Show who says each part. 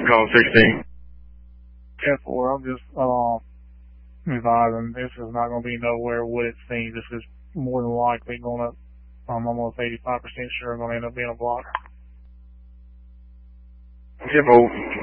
Speaker 1: call 16.
Speaker 2: 10-4, I'm just advising this is not going to be nowhere what it seems. This is more than likely going to, I'm almost 85% sure going to end up being a block.
Speaker 1: 10-4,